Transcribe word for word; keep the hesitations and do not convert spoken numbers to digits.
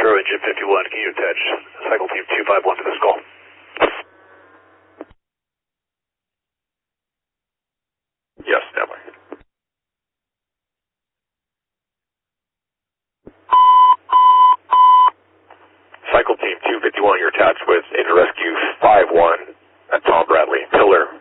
Metro Engine fifty-one, can you attach Cycle Team two five one to this call? Yes, definitely. Cycle Team two fifty-one, you're attached with Engine Rescue five one at Tom Bradley, Pillar